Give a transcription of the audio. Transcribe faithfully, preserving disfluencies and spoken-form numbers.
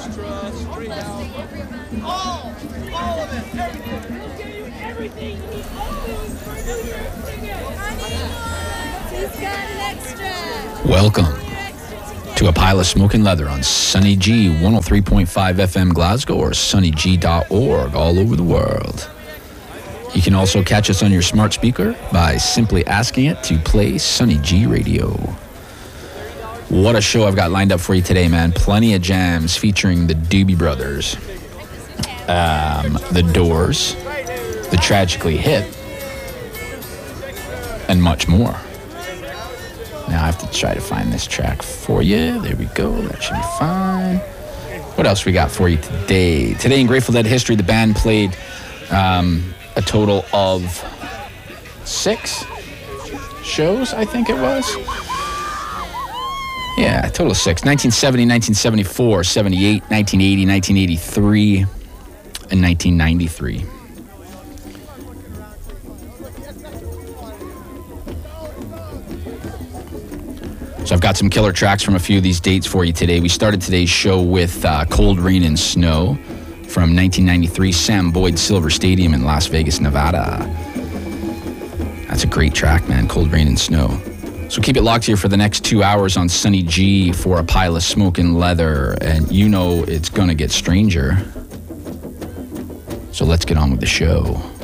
extra, straight out. All, all of it, everything. We'll give you everything. You need all those for New Year's. Bring it. He's got an extra. Welcome to A Pile of Smoking Leather on Sunny G one oh three point five F M Glasgow or sunny g dot org all over the world. You can also catch us on your smart speaker by simply asking it to play Sunny G Radio. What a show I've got lined up for you today, man. Plenty of jams featuring the Doobie Brothers, um, The Doors, The Tragically Hip, and much more. Now I have to try to find this track for you. There we go. That should be fine. What else we got for you today? Today in Grateful Dead history, the band played um, a total of six shows, I think it was. Yeah, a total of six. nineteen seventy, nineteen seventy-four, seventy-eight, nineteen eighty, nineteen eighty-three, and nineteen ninety-three. So I've got some killer tracks from a few of these dates for you today. We started today's show with uh, Cold Rain and Snow from nineteen ninety-three, Sam Boyd Silver Stadium in Las Vegas, Nevada. That's a great track, man, Cold Rain and Snow. So keep it locked here for the next two hours on Sunny G for A Pile of Smoking Leather, and you know it's gonna get stranger. So let's get on with the show.